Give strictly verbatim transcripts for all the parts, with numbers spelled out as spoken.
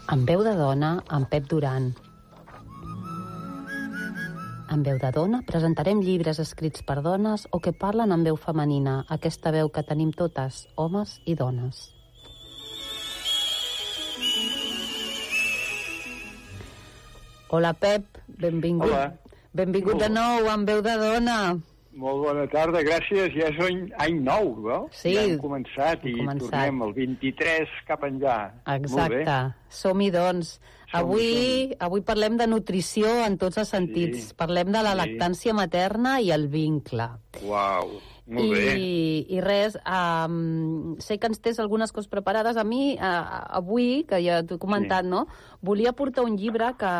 Amb veu de dona, amb Pep Duran. Amb veu de dona presentarem llibres escrits per dones o que parlen amb veu femenina, aquesta veu que tenim totes, homes i dones. Hola, Pep, benvingut. Hola. Benvingut de nou amb veu de dona. Molt bona tarda, gràcies. Ja és any, any nou, no? Sí. Ja hem començat i hem començat. Tornem el vint-i-tres cap enllà. Exacte. Som-hi, doncs. Som-hi, avui, som-hi. avui parlem de nutrició en tots els sentits. Sí. Parlem de la Sí. lactància materna i el vincle. Uau, molt I, bé. I res, um, sé que ens tens algunes coses preparades. A mi, uh, avui, que ja t'ho he comentat, Sí. no? Volia portar un llibre que,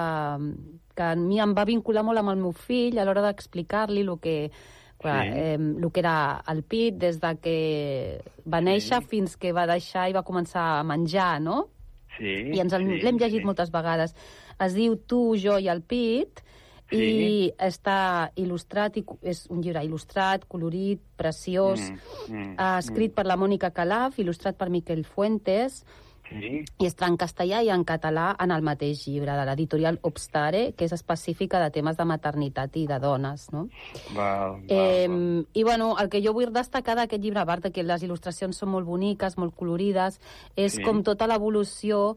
que a mi em va vincular molt amb el meu fill a l'hora d'explicar-li el que... Clar, Sí. eh, el que era el pit des de que va néixer Sí. fins que va deixar i va començar a menjar, no? Sí, I ens sí, l'hem llegit sí. moltes vegades. Es diu Tu, jo i el pit, Sí. i està il·lustrat, i és un llibre il·lustrat, colorit, preciós, Mm, mm, eh, escrit mm. per la Mònica Calaf, il·lustrat per Miquel Fuentes, Sí. i està en castellà i en català en el mateix llibre, de l'editorial Obstare, que és específica de temes de maternitat i de dones, no? Val, val, Eh, val. I, bueno, el que jo vull destacar d'aquest llibre, a part de que les il·lustracions són molt boniques, molt colorides, és Sí. com tota l'evolució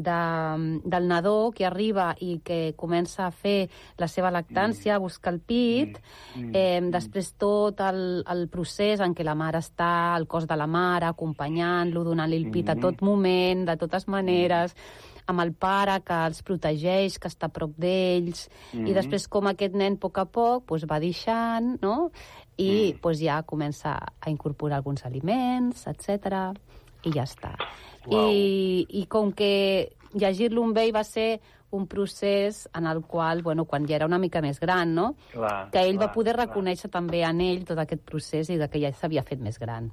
de, del nadó que arriba i que comença a fer la seva lactància, a buscar el pit, Mm, eh, mm. després tot el, el procés en què la mare està, al cos de la mare, acompanyant-lo, donant-li el pit a Mm. tot moment, de totes maneres, amb el pare que els protegeix, que està a prop d'ells, Mm. i després com aquest nen a poc a poc pues, va deixant, no? I Mm. pues, ja comença a incorporar alguns aliments, etcètera, i ja està. Uau. I, I com que llegir-lo amb ell va ser un procés en el qual, bueno, quan ja era una mica més gran, no? Clar, Que ell clar, va poder clar. reconèixer també en ell tot aquest procés i de que ja s'havia fet més gran.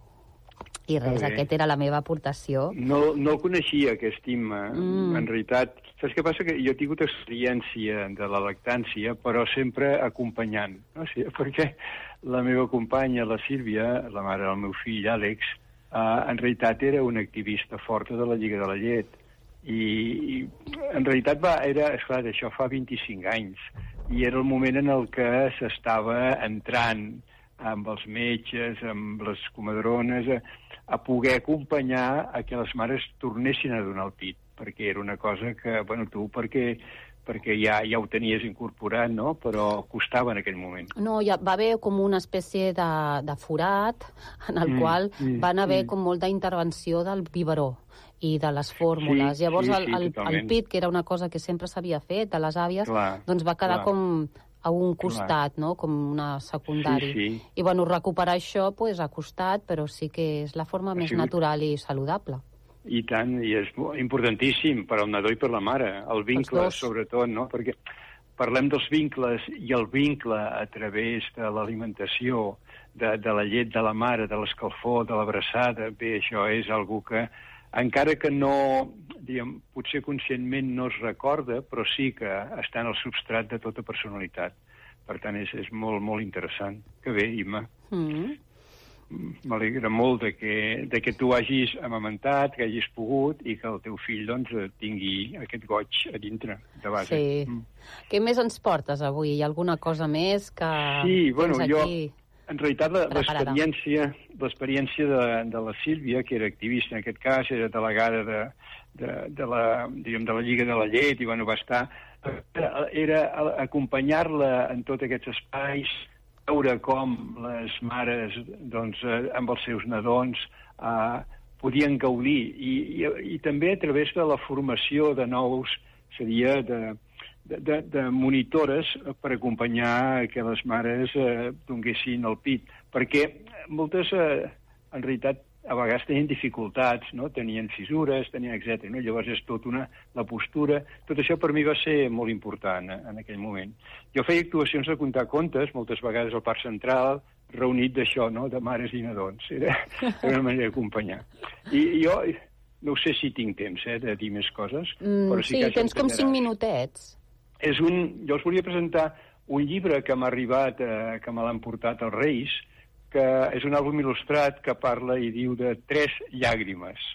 I res, Que bé. aquesta era la meva aportació. No, no el coneixia, aquest himne. Mm. En realitat, saps què passa? Que jo he tingut experiència de la lactància, però sempre acompanyant. No? Sí, perquè la meva companya, la Sílvia, la mare del meu fill, Àlex, eh, en realitat era una activista forta de la Lliga de la Llet. I, i en realitat va, era, esclar, això fa vint-i-cinc anys, i era el moment en el que s'estava entrant amb els metges, amb les comadrones, a, a poder acompanyar a que les mares tornessin a donar el pit, perquè era una cosa que, bueno, tu perquè, perquè ja, ja ho tenies incorporat, no?, però costava en aquell moment. No, ja va haver com una espècie de, de forat en el Mm, qual mm, van haver mm. com molta intervenció del biberó i de les fórmules. Sí, Llavors sí, el, sí, el, el totalment. pit, que era una cosa que sempre s'havia fet, de les àvies, Clar, doncs va quedar clar. com a un costat, no?, com una secundari. Sí, sí. I, bueno, recuperar això, pues, ha costat, però sí que és la forma Ha més sigut- natural i saludable. I tant, i és mo- importantíssim per al nadó i per la mare, el vincle, dos. sobretot, no?, perquè parlem dels vincles, i el vincle a través de l'alimentació, de, de la llet de la mare, de l'escalfor, de l'abraçada, bé, això és algo que, encara que no, diguem, potser conscientment no es recorda, però sí que està en el substrat de tota personalitat. Per tant, és, és molt, molt interessant. Que bé, Imma. Mm. M'alegra molt de que, de que tu hagis amamentat, que hagis pogut, i que el teu fill, doncs, tingui aquest goig a dintre, de base. Sí. Mm. Què més ens portes avui? Hi ha alguna cosa més que Sí, bueno, tens jo, aquí? en realitat, la- preparada. l'experiència l'experiència de, de la Sílvia, que era activista en aquest cas, era delegada de, de, de, la, diguem, de la Lliga de la Llet, i bueno, va estar... Era acompanyar-la en tots aquests espais, veure com les mares, doncs, eh, amb els seus nadons, eh, podien gaudir. I, i, I també a través de la formació de nous, seria de, de, de, de monitores per acompanyar que les mares eh, donguessin el pit. Perquè moltes, eh, en realitat, a vegades tenien dificultats, no? Tenien fissures, tenien etcètera. No? Llavors és tot una... la postura... Tot això per mi va ser molt important eh, en aquell moment. Jo feia actuacions de contar contes, moltes vegades al Parc Central, reunit d'això, no?, de mares i nadons. Era, era una manera d'acompanyar. I jo no sé si tinc temps, eh, de dir més coses. Mm, però sí, sí, que tens com s'entenderà. cinc minutets. És un... Jo us volia presentar un llibre que m'ha arribat, eh, que me l'han portat els Reis, que és un àlbum il·lustrat que parla i diu de tres llàgrimes.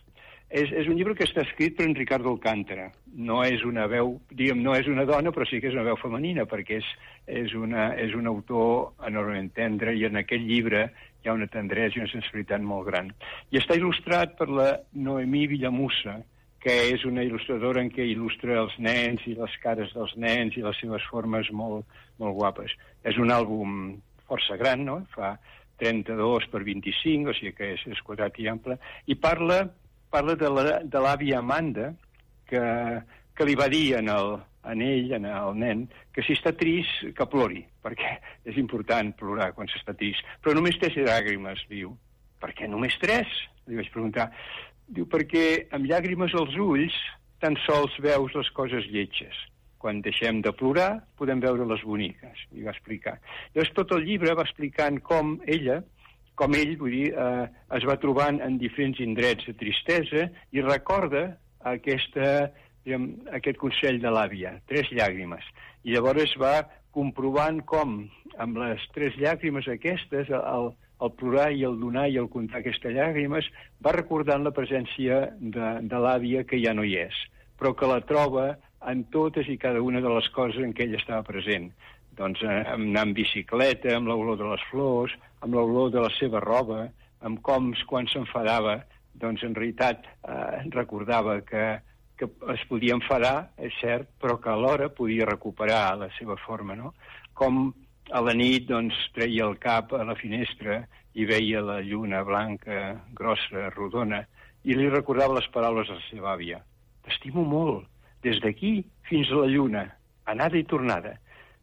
és, és un llibre que està escrit per en Ricardo Alcántara. No és una veu, diguem, no és una dona, però sí que és una veu femenina, perquè és, és, una, és un autor enormement tendre, i en aquest llibre hi ha una tendresa i una sensibilitat molt gran. I està il·lustrat per la Noemí Villamusa, que és una il·lustradora en què il·lustra els nens i les cares dels nens i les seves formes molt, molt guapes. És un àlbum força gran, no? Fa trenta-dos per vint-i-cinc, o sigui que és, és quadrat i ample, i parla, parla de la, de l'àvia Amanda, que, que li va dir en el, en ell, en el nen, que si està trist, que plori, perquè és important plorar quan s'està trist. Però només tres llàgrimes, diu. Per què només tres? Li vaig preguntar. Diu, perquè amb llàgrimes als ulls tan sols veus les coses lletges. Quan deixem de plorar, podem veure les boniques, li va explicar. Llavors, tot el llibre va explicant com ella, com ell, vull dir, eh, es va trobant en diferents indrets de tristesa i recorda aquesta, diguem, aquest consell de l'àvia, tres llàgrimes. I llavors va comprovant com, amb les tres llàgrimes aquestes, el, el plorar i el donar i el comptar aquestes llàgrimes, va recordant la presència de, de l'àvia que ja no hi és, però que la troba en totes i cada una de les coses en què ella estava present. Doncs eh, anar en bicicleta, amb l'olor de les flors, amb l'olor de la seva roba, amb com quan s'enfadava, doncs en realitat eh, recordava que, que es podia enfadar, és cert, però que alhora podia recuperar la seva forma, no? Com a la nit, doncs, treia el cap a la finestra i veia la lluna blanca, grossa, rodona, i li recordava les paraules de la seva àvia. T'estimo molt, des d'aquí fins a la lluna, anada i tornada.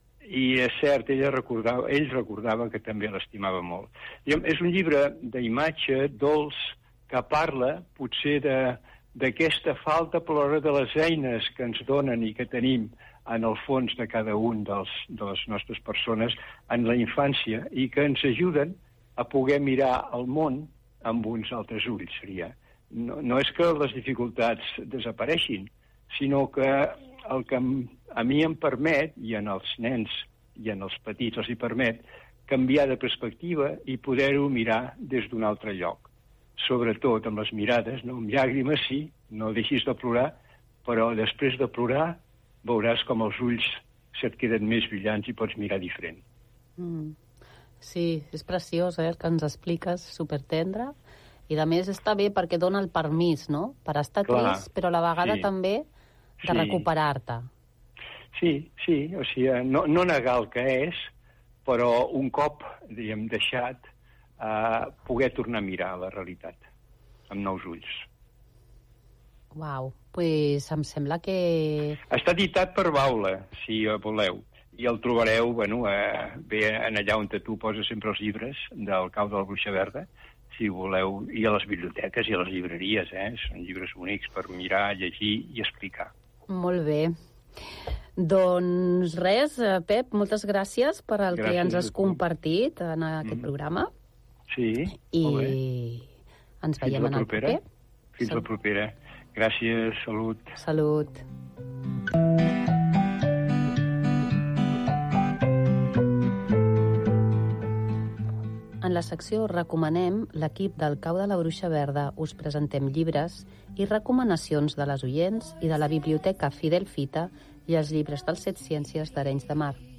I és cert, ella recordava, ell recordava que també l'estimava molt. Diguem, és un llibre d'imatge dolç que parla, potser, de, d'aquesta falta, però alhora de les eines que ens donen i que tenim en el fons de cada un dels, de les nostres persones en la infància i que ens ajuden a poder mirar el món amb uns altres ulls, seria. No, no és que les dificultats desapareixin, sinó que el que a mi em permet, i en els nens i en els petits els hi permet, canviar de perspectiva i poder-ho mirar des d'un altre lloc. Sobretot amb les mirades, no? Amb llàgrimes sí, no deixis de plorar, però després de plorar veuràs com els ulls se't queden més brillants i pots mirar diferent. Mm. Sí, és preciós, eh, el que ens expliques, supertendre, i a més està bé perquè dona el permís, no?, per estar Clar, trist, però a la vegada sí. també de sí. recuperar-te. Sí, sí, o sigui, no, no negar el que és, però un cop, diguem, deixat, eh, poder tornar a mirar la realitat amb nous ulls. Uau, doncs pues em sembla que... Està editat per Baula, si voleu, i el trobareu, bueno, eh, bé en allà on tu poses sempre els llibres del Cau de la Bruixa Verda, si voleu, i a les biblioteques i a les llibreries, eh? Són llibres bonics per mirar, llegir i explicar. Molt bé. Doncs res, Pep, moltes gràcies per el gràcies que ens has compartit en aquest mm. programa. Sí, I molt bé. Ens veiem en el proper. Fins Sal- la propera. Gràcies, salut. Salut. En la secció Recomanem, l'equip del Cau de la Bruixa Verda us presentem llibres i recomanacions de les oients i de la Biblioteca Fidel Fita i els llibres dels set ciències d'Arenys de Mar.